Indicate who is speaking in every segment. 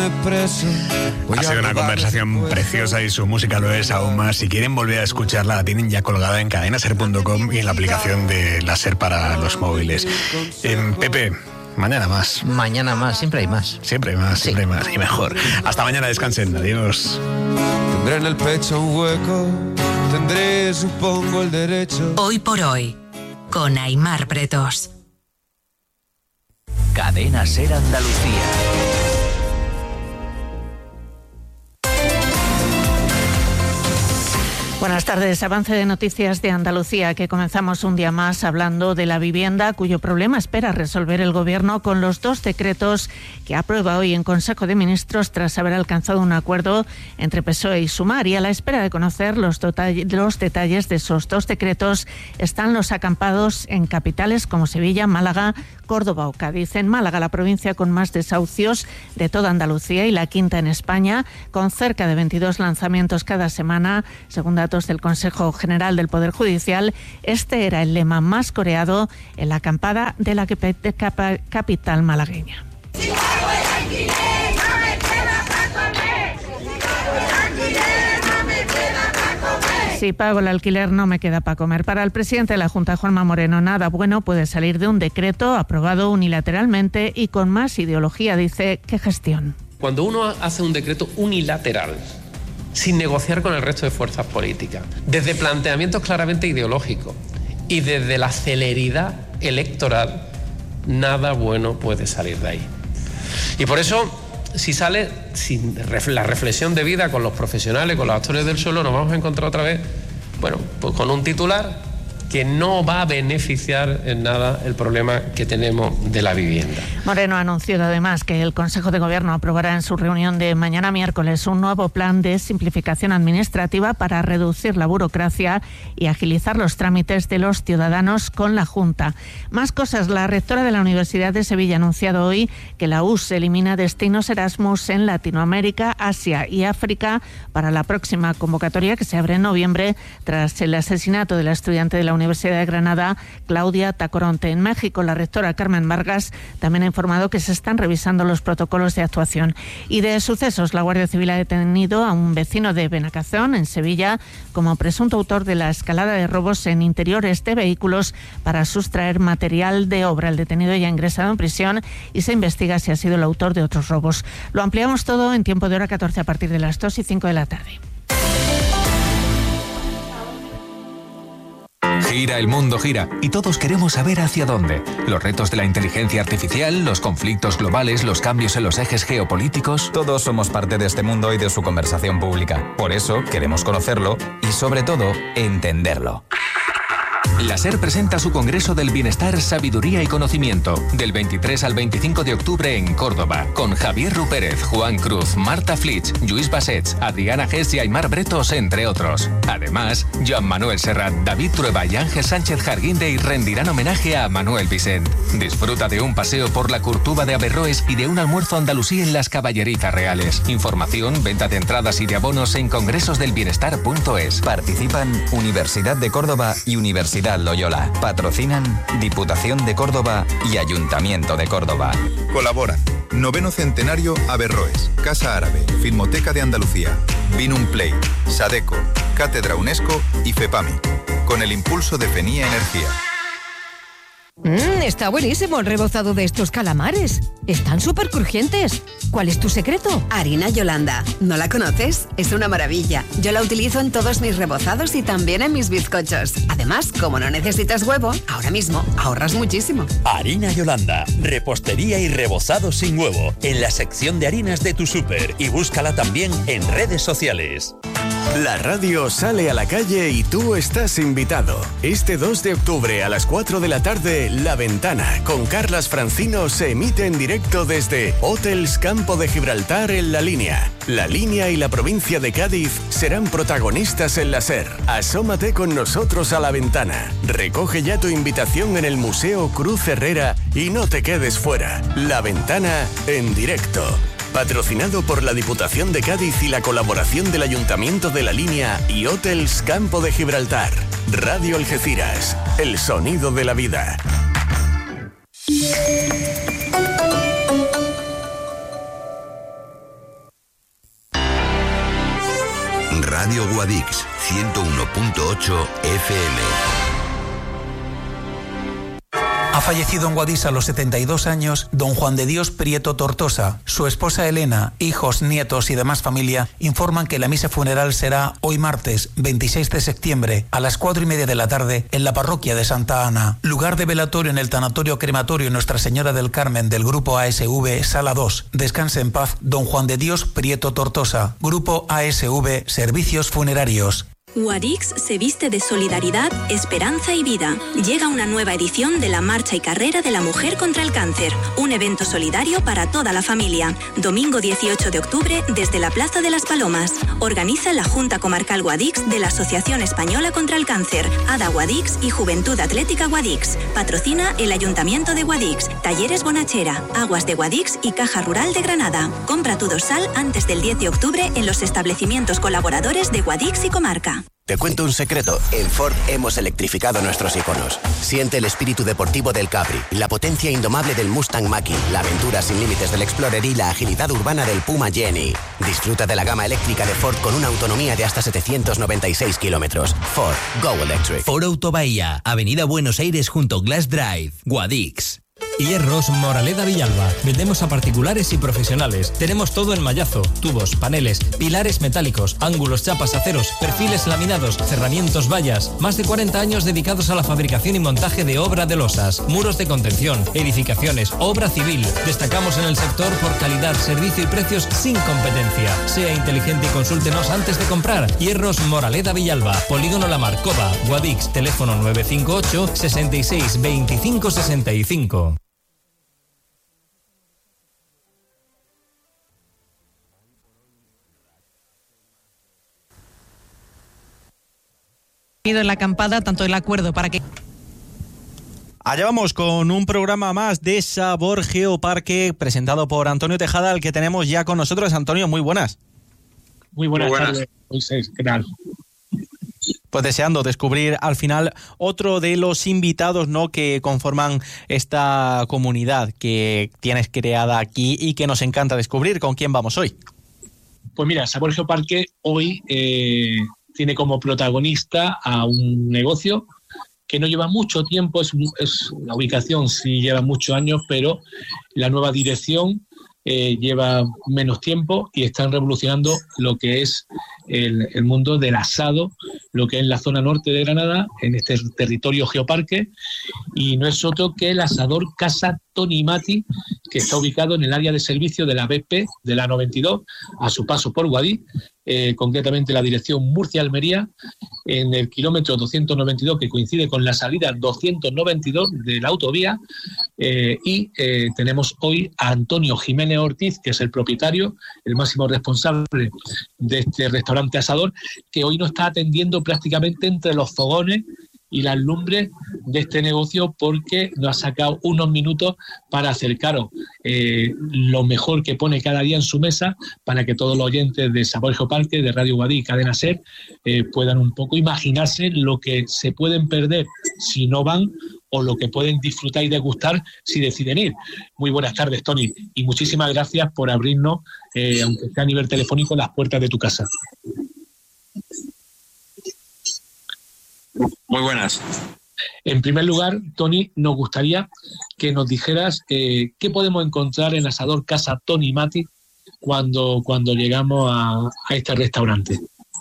Speaker 1: Ha sido una conversación preciosa y su música lo es aún más. Si quieren volver a escucharla, la tienen ya colgada en cadenaser.com y en la aplicación de la SER para los móviles. Pepe, mañana más.
Speaker 2: Mañana más, siempre hay más.
Speaker 1: Siempre hay más,
Speaker 2: Sí.
Speaker 1: siempre hay más y mejor. Hasta mañana, descansen, adiós.
Speaker 3: Tendré en el pecho un hueco, tendré, supongo, el derecho.
Speaker 4: Hoy por hoy, con Aimar Bretos.
Speaker 5: Cadena SER Andalucía.
Speaker 6: Buenas tardes. Avance de noticias de Andalucía, que comenzamos un día más hablando de la vivienda, cuyo problema espera resolver el Gobierno con los 2 decretos que aprueba hoy en Consejo de Ministros tras haber alcanzado un acuerdo entre PSOE y Sumar. Y a la espera de conocer los detalles de esos 2 decretos están los acampados en capitales como Sevilla, Málaga, Córdoba o Cádiz. En Málaga, la provincia con más desahucios de toda Andalucía y la quinta en España, con cerca de 22 lanzamientos cada semana, según datos del Consejo General del Poder Judicial. Este era el lema más coreado en la acampada de la capital malagueña. Si pago el alquiler no me queda para comer. Para el presidente de la Junta, Juanma Moreno, nada bueno puede salir de un decreto aprobado unilateralmente y con más ideología, dice, que gestión.
Speaker 7: Cuando uno hace un decreto unilateral, sin negociar con el resto de fuerzas políticas, desde planteamientos claramente ideológicos y desde la celeridad electoral, nada bueno puede salir de ahí. Y por eso, si sale sin la reflexión debida con los profesionales, con los actores del suelo, nos vamos a encontrar otra vez, pues con un titular que no va a beneficiar en nada el problema que tenemos de la vivienda.
Speaker 6: Moreno ha anunciado además que el Consejo de Gobierno aprobará en su reunión de mañana miércoles un nuevo plan de simplificación administrativa para reducir la burocracia y agilizar los trámites de los ciudadanos con la Junta. Más cosas. La rectora de la Universidad de Sevilla ha anunciado hoy que la US elimina destinos Erasmus en Latinoamérica, Asia y África para la próxima convocatoria, que se abre en noviembre tras el asesinato de la estudiante de la Universidad de Granada, Claudia Tacoronte. En México, la rectora Carmen Vargas también ha informado que se están revisando los protocolos de actuación. Y de sucesos, la Guardia Civil ha detenido a un vecino de Benacazón, en Sevilla, como presunto autor de la escalada de robos en interiores de vehículos para sustraer material de obra. El detenido ya ha ingresado en prisión y se investiga si ha sido el autor de otros robos. Lo ampliamos todo en tiempo de hora 14 a partir de las 2 y 5 de la tarde.
Speaker 8: Gira, el mundo gira, y todos queremos saber hacia dónde. Los retos de la inteligencia artificial, los conflictos globales, los cambios en los ejes geopolíticos.
Speaker 9: Todos somos parte de este mundo y de su conversación pública. Por eso queremos conocerlo y, sobre todo, entenderlo.
Speaker 8: La SER presenta su Congreso del Bienestar, Sabiduría y Conocimiento, del 23 al 25 de octubre en Córdoba, con Javier Rupérez, Juan Cruz, Marta Flitsch, Lluís Bassets, Adriana Gess y Aimar Bretos, entre otros. Además, Joan Manuel Serrat, David Trueba y Ángel Sánchez Jarguindey rendirán homenaje a Manuel Vicent. Disfruta de un paseo por la Curtuba de Averroes y de un almuerzo andalusí en las Caballerizas Reales. Información, venta de entradas y de abonos en congresosdelbienestar.es.
Speaker 9: Participan Universidad de Córdoba y Universidad Loyola. Patrocinan Diputación de Córdoba y Ayuntamiento de Córdoba.
Speaker 10: Colaboran Noveno Centenario Averroes, Casa Árabe, Filmoteca de Andalucía, Vinum Play, Sadeco, Cátedra UNESCO y FEPAMI, con el impulso de FENIA Energía.
Speaker 11: Está buenísimo el rebozado de estos calamares. Están súper crujientes. ¿Cuál es tu secreto?
Speaker 12: Harina Yolanda. ¿No la conoces? Es una maravilla. Yo la utilizo en todos mis rebozados y también en mis bizcochos. Además, como no necesitas huevo, ahora mismo ahorras muchísimo.
Speaker 5: Harina Yolanda. Repostería y rebozado sin huevo. En la sección de harinas de tu súper. Y búscala también en redes sociales.
Speaker 13: La radio sale a la calle y tú estás invitado. Este 2 de octubre a las 4 de la tarde, La Ventana, con Carlas Francino, se emite en directo desde Hotels Campo de Gibraltar en La Línea. La Línea y la provincia de Cádiz serán protagonistas en la SER. Asómate con nosotros a La Ventana. Recoge ya tu invitación en el Museo Cruz Herrera y no te quedes fuera. La Ventana en directo. Patrocinado por la Diputación de Cádiz y la colaboración del Ayuntamiento de La Línea y Hotels Campo de Gibraltar. Radio Algeciras, el sonido de la vida.
Speaker 2: Radio Guadix, 101.8 FM.
Speaker 14: Ha fallecido en Guadix a los 72 años don Juan de Dios Prieto Tortosa. Su esposa Elena, hijos, nietos y demás familia informan que la misa funeral será hoy martes 26 de septiembre a las 4:30 de la tarde en la parroquia de Santa Ana. Lugar de velatorio en el tanatorio crematorio Nuestra Señora del Carmen del Grupo ASV, Sala 2. Descanse en paz don Juan de Dios Prieto Tortosa. Grupo ASV, Servicios Funerarios.
Speaker 15: Guadix se viste de solidaridad, esperanza y vida. Llega una nueva edición de la Marcha y Carrera de la Mujer contra el Cáncer, un evento solidario para toda la familia. Domingo 18 de octubre desde la Plaza de las Palomas. Organiza la Junta Comarcal Guadix de la Asociación Española contra el Cáncer, ADA Guadix y Juventud Atlética Guadix. Patrocina el Ayuntamiento de Guadix, Talleres Bonachera, Aguas de Guadix y Caja Rural de Granada. Compra tu dorsal antes del 10 de octubre en los establecimientos colaboradores de Guadix y Comarca.
Speaker 16: Te cuento un secreto. En Ford hemos electrificado nuestros iconos. Siente el espíritu deportivo del Capri, la potencia indomable del Mustang Mach-E, la aventura sin límites del Explorer y la agilidad urbana del Puma Jenny. Disfruta de la gama eléctrica de Ford con una autonomía de hasta 796 kilómetros. Ford, Go Electric.
Speaker 17: Ford Autobahía, Avenida Buenos Aires junto Glass Drive, Guadix. Hierros Moraleda Villalba. Vendemos a particulares y profesionales. Tenemos todo en mallazo: tubos, paneles, pilares metálicos, ángulos, chapas, aceros, perfiles laminados, cerramientos, vallas. Más de 40 años dedicados a la fabricación y montaje de obra de losas, muros de contención, edificaciones, obra civil. Destacamos en el sector por calidad, servicio y precios sin competencia. Sea inteligente y consúltenos antes de comprar. Hierros Moraleda Villalba, Polígono La Marcova, Guadix, teléfono 958 66 25 65.
Speaker 18: En la acampada tanto el acuerdo para que...
Speaker 19: Allá vamos con un programa más de Sabor Geoparque presentado por Antonio Tejada, al que tenemos ya con nosotros. Antonio, muy buenas.
Speaker 20: Muy buenas tardes, Moisés, ¿qué tal?
Speaker 19: Pues deseando descubrir al final otro de los invitados, ¿no?, que conforman esta comunidad que tienes creada aquí y que nos encanta descubrir. ¿Con quién vamos hoy?
Speaker 20: Pues mira, Sabor Geoparque hoy tiene como protagonista a un negocio que no lleva mucho tiempo, la ubicación sí lleva muchos años, pero la nueva dirección lleva menos tiempo y están revolucionando lo que es el mundo del asado, lo que es la zona norte de Granada, en este territorio geoparque, y no es otro que el asador Casa Tony Mati, que está ubicado en el área de servicio de la BP de la 92, a su paso por Guadix, concretamente la dirección Murcia-Almería, en el kilómetro 292, que coincide con la salida 292 de la autovía, y tenemos hoy a Antonio Jiménez Ortiz, que es el propietario, el máximo responsable de este restaurante asador, que hoy nos está atendiendo prácticamente entre los fogones y las lumbres de este negocio, porque nos ha sacado unos minutos para acercaros lo mejor que pone cada día en su mesa, para que todos los oyentes de Sabor Geoparque, de Radio Guadix y Cadena SER puedan un poco imaginarse lo que se pueden perder si no van, o lo que pueden disfrutar y degustar si deciden ir. Muy buenas tardes, Tony, y muchísimas gracias por abrirnos, aunque sea a nivel telefónico, las puertas de tu casa.
Speaker 21: Muy buenas.
Speaker 20: En primer lugar, Tony, nos gustaría que nos dijeras qué podemos encontrar en Asador Casa Tony Mati cuando llegamos a este restaurante.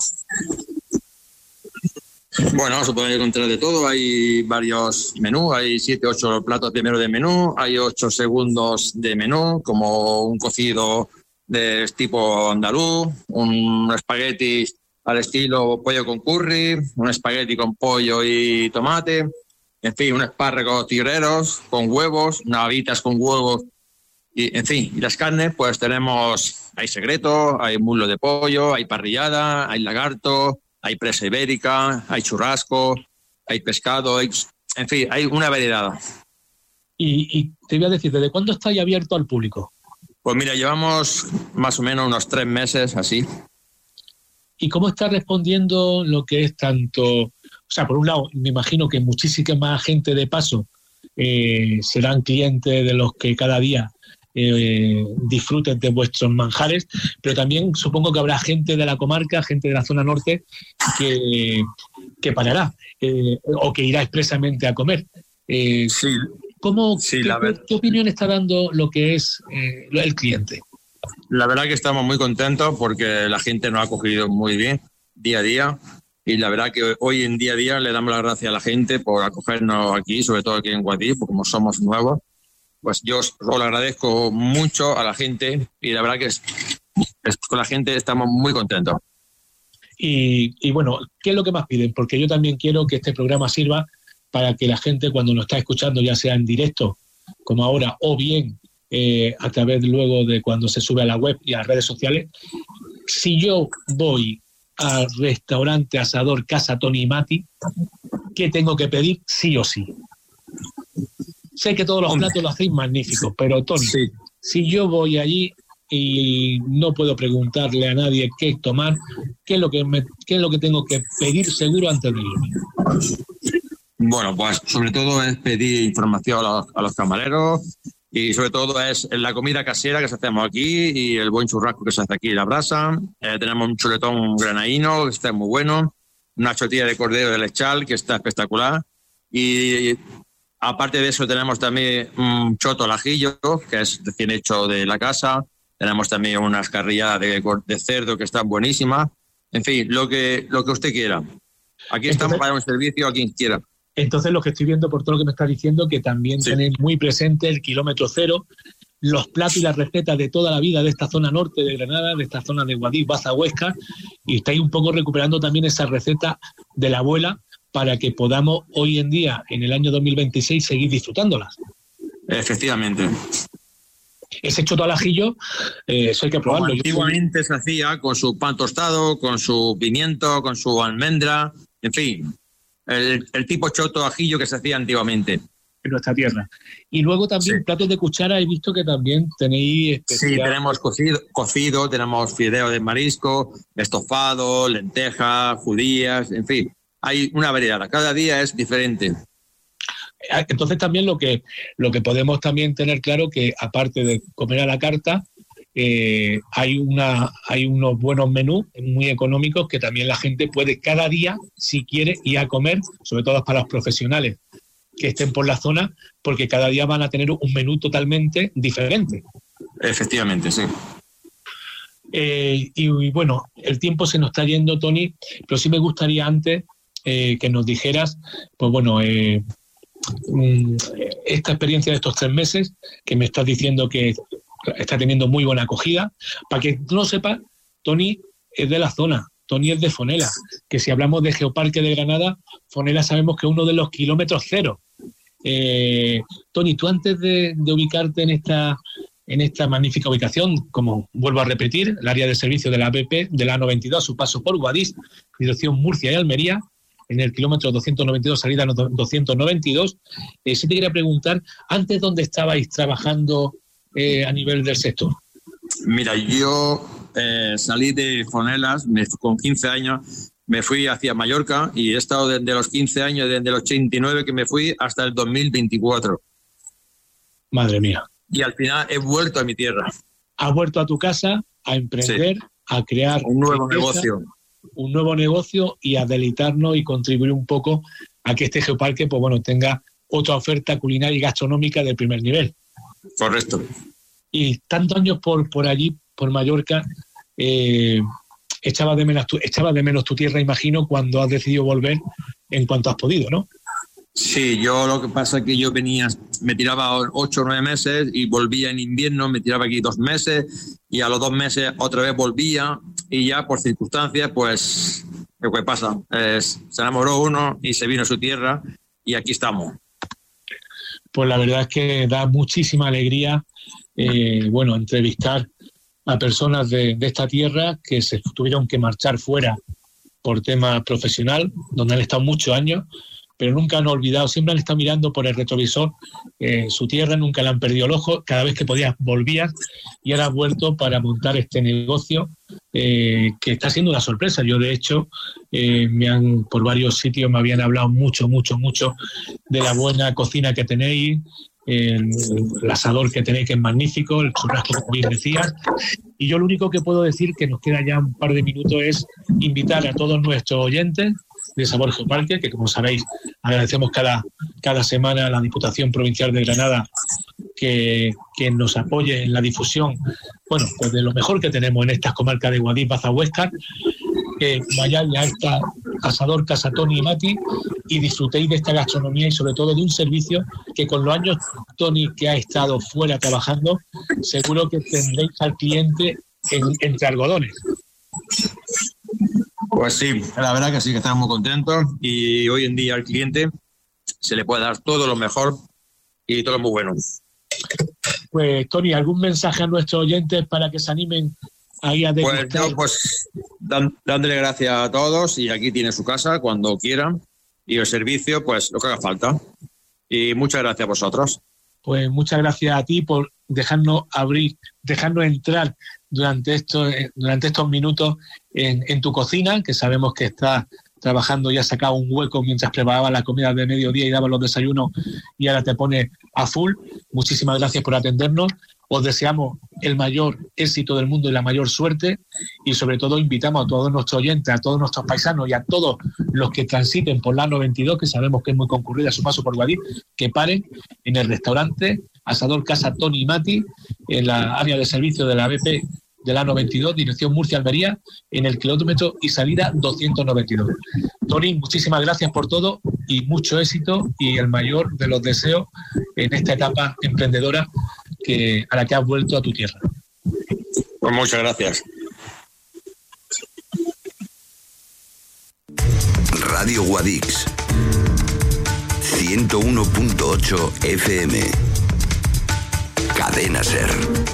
Speaker 21: Bueno, se puede encontrar de todo. Hay varios menús, hay 7, 8 platos primero de menú, hay 8 segundos de menú, como un cocido de tipo andaluz, un espagueti al estilo pollo con curry, un espagueti con pollo y tomate, en fin, un espárragos tigreros con huevos, navitas con huevos, y en fin, y las carnes, pues hay secreto, hay muslo de pollo, hay parrillada, hay lagarto, hay presa ibérica, hay churrasco, hay pescado, en fin, hay una variedad.
Speaker 20: Y te voy a decir, ¿desde cuándo estáis abierto al público?
Speaker 21: Pues mira, llevamos más o menos unos 3 meses así.
Speaker 20: ¿Y cómo está respondiendo lo que es tanto? O sea, por un lado, me imagino que muchísima más gente de paso serán clientes de los que cada día disfruten de vuestros manjares, pero también supongo que habrá gente de la comarca, gente de la zona norte que parará o que irá expresamente a comer.
Speaker 21: Sí.
Speaker 20: ¿Qué opinión está dando lo que es el cliente?
Speaker 21: La verdad que estamos muy contentos porque la gente nos ha acogido muy bien día a día, y la verdad que hoy en día a día le damos las gracias a la gente por acogernos aquí, sobre todo aquí en Guadix, porque como somos nuevos, pues yo os lo agradezco mucho a la gente, y la verdad que con la gente estamos muy contentos.
Speaker 20: Y bueno, ¿qué es lo que más piden? Porque yo también quiero que este programa sirva para que la gente, cuando nos está escuchando, ya sea en directo, como ahora, o bien a través luego de cuando se sube a la web y a las redes sociales, si yo voy al restaurante asador Casa Tony y Mati, ¿qué tengo que pedir sí o sí? Sé que todos los platos lo hacéis magníficos, pero Tony, si yo voy allí y no puedo preguntarle a nadie qué tomar, ¿qué es lo que tengo que pedir seguro antes de irme?
Speaker 21: Bueno, pues sobre todo es pedir información a los camareros, y sobre todo es la comida casera que hacemos aquí y el buen churrasco que se hace aquí en la brasa. Tenemos un chuletón granaíno que está muy bueno, una chotilla de cordero de lechal que está espectacular, y aparte de eso tenemos también un choto al ajillo que es recién hecho de la casa. Tenemos también unas carrilladas de cerdo que están buenísimas. En fin, lo que usted quiera. Aquí estamos para un servicio a quien quiera.
Speaker 20: Entonces, lo que estoy viendo por todo lo que me está diciendo, que también tenéis muy presente el kilómetro cero, los platos y las recetas de toda la vida de esta zona norte de Granada, de esta zona de Guadix, Baza, Huesca, y estáis un poco recuperando también esa receta de la abuela para que podamos hoy en día, en el año 2026, seguir disfrutándolas.
Speaker 21: Efectivamente.
Speaker 20: Ese choto al ajillo, eso hay que probarlo.
Speaker 21: Como antiguamente se hacía con su pan tostado, con su pimiento, con su almendra, en fin, el tipo choto ajillo que se hacía antiguamente.
Speaker 20: En nuestra tierra. Y luego también platos de cuchara, he visto que también tenéis...
Speaker 21: Sí, tenemos cocido, tenemos fideo de marisco, estofado, lentejas, judías, en fin, hay una variedad, cada día es diferente.
Speaker 20: Entonces también lo que podemos también tener claro que aparte de comer a la carta, hay unos buenos menús muy económicos que también la gente puede cada día, si quiere, ir a comer, sobre todo para los profesionales que estén por la zona, porque cada día van a tener un menú totalmente diferente.
Speaker 21: Efectivamente, sí.
Speaker 20: Y bueno, el tiempo se nos está yendo, Tony, pero sí me gustaría antes que nos dijeras, pues bueno, esta experiencia de estos 3 meses, que me estás diciendo que está teniendo muy buena acogida. Para que no sepa, Tony es de la zona, Tony es de Fonela, que si hablamos de Geoparque de Granada, Fonela sabemos que es uno de los kilómetros cero. Tony, tú antes de ubicarte en esta magnífica ubicación, como vuelvo a repetir, el área de servicio de la APP, de la A92, a su paso por Guadix, dirección Murcia y Almería, en el kilómetro 292, salida 292, sí te quería preguntar, ¿antes dónde estabais trabajando a nivel del sector?
Speaker 21: Mira, yo salí de Fonelas con 15 años, me fui hacia Mallorca y he estado desde los 15 años, desde el 89 que me fui hasta el 2024.
Speaker 20: Madre mía.
Speaker 21: Y al final he vuelto a mi tierra.
Speaker 20: Has vuelto a tu casa a emprender, a crear
Speaker 21: un nuevo negocio.
Speaker 20: Un nuevo negocio y a deleitarnos y contribuir un poco a que este geoparque, pues bueno, tenga otra oferta culinaria y gastronómica de primer nivel.
Speaker 21: Correcto.
Speaker 20: Y tantos años por allí, por Mallorca, echabas de menos tu tierra, imagino, cuando has decidido volver en cuanto has podido, ¿no?
Speaker 21: Sí, yo lo que pasa es que yo me tiraba 8 o 9 meses y volvía en invierno, me tiraba aquí 2 meses y a los 2 meses otra vez volvía y ya por circunstancias, pues, lo que pasa se enamoró uno y se vino a su tierra y aquí estamos.
Speaker 20: Pues la verdad es que da muchísima alegría, bueno, entrevistar a personas de esta tierra que se tuvieron que marchar fuera por tema profesional, donde han estado muchos años, pero nunca han olvidado, siempre han estado mirando por el retrovisor su tierra, nunca le han perdido el ojo, cada vez que podías volvías y ahora has vuelto para montar este negocio que está siendo una sorpresa. Yo, de hecho, por varios sitios me habían hablado mucho de la buena cocina que tenéis, el asador que tenéis, que es magnífico, el churrasco, como bien decías. Y yo lo único que puedo decir, que nos queda ya un par de minutos, es invitar a todos nuestros oyentes de Sabor Geoparque, que como sabéis agradecemos cada semana a la Diputación Provincial de Granada que nos apoye en la difusión, bueno, pues de lo mejor que tenemos en estas comarcas de Guadix, Baza, Huéscar, que vayáis a esta Asador Casa Toni y Mati y disfrutéis de esta gastronomía y sobre todo de un servicio que con los años Toni que ha estado fuera trabajando, seguro que tendréis al cliente entre algodones.
Speaker 21: Pues sí, la verdad que sí, que estamos muy contentos y hoy en día al cliente se le puede dar todo lo mejor y todo lo muy bueno.
Speaker 20: Pues Toni, ¿algún mensaje a nuestros oyentes para que se animen ahí a degustar?
Speaker 21: Pues yo, pues dándole gracias a todos, y aquí tiene su casa cuando quieran, y el servicio, pues lo que haga falta. Y muchas gracias a vosotros.
Speaker 20: Pues muchas gracias a ti por dejarnos entrar durante estos minutos en tu cocina, que sabemos que estás trabajando y has sacado un hueco mientras preparaba la comida de mediodía y daba los desayunos, y ahora te pone a full. Muchísimas gracias por atendernos. Os deseamos el mayor éxito del mundo y la mayor suerte, y sobre todo invitamos a todos nuestros oyentes, a todos nuestros paisanos y a todos los que transiten por la A92, que sabemos que es muy concurrida a su paso por Guadix, que paren en el restaurante Asador Casa Toni y Mati, en la área de servicio de la BP de la A92, dirección Murcia-Almería, en el kilómetro y salida 292. Toni, muchísimas gracias por todo y mucho éxito, y el mayor de los deseos en esta etapa emprendedora a la que has vuelto a tu tierra.
Speaker 21: Pues muchas gracias.
Speaker 2: Radio Guadix 101.8 FM. Cadena Ser.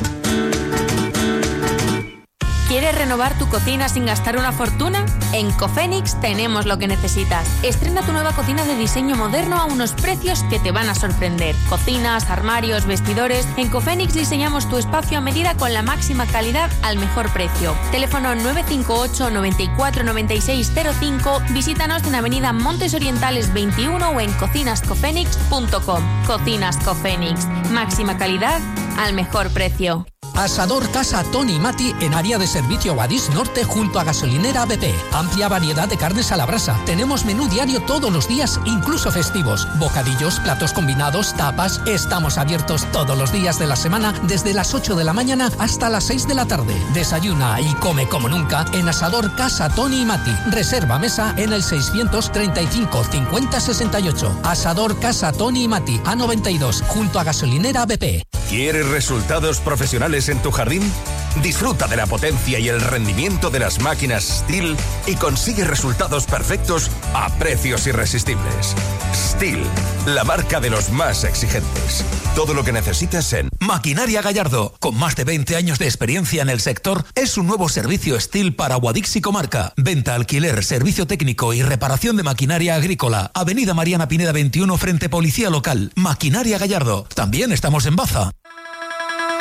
Speaker 1: ¿Quieres renovar tu cocina sin gastar una fortuna? En Cofenix tenemos lo que necesitas. Estrena tu nueva cocina de diseño moderno a unos precios que te van a sorprender. Cocinas, armarios, vestidores. En Cofenix diseñamos tu espacio a medida con la máxima calidad al mejor precio. Teléfono 958 94 96 05. Visítanos en Avenida Montes Orientales 21 o en cocinascofenix.com. Cocinas Cofenix. Máxima calidad al mejor precio.
Speaker 22: Asador Casa Toni y Mati en área de servicio Guadix Norte junto a gasolinera BP. Amplia variedad de carnes a la brasa. Tenemos menú diario todos los días, incluso festivos. Bocadillos, platos combinados, tapas. Estamos abiertos todos los días de la semana desde las 8 de la mañana hasta las 6 de la tarde. Desayuna y come como nunca en Asador Casa Toni y Mati. Reserva mesa en el 635 50 68. Asador Casa Toni y Mati, A92, junto a gasolinera BP.
Speaker 23: ¿Quieres resultados profesionales en tu jardín? Disfruta de la potencia y el rendimiento de las máquinas Stihl y consigue resultados perfectos a precios irresistibles. Stihl, la marca de los más exigentes. Todo lo que necesitas en
Speaker 22: Maquinaria Gallardo, con más de 20 años de experiencia en el sector, es un nuevo servicio Stihl para Guadix y comarca. Venta, alquiler, servicio técnico y reparación de maquinaria agrícola. Avenida Mariana Pineda 21 frente Policía Local. Maquinaria Gallardo. También estamos en Baza.